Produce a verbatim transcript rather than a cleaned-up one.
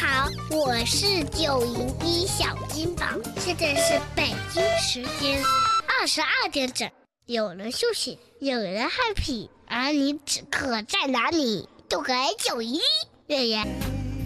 好，我是九零一小金宝，现在是北京时间二十二点整。有人休息，有人 happy，而你此刻在哪里？就给九一留言。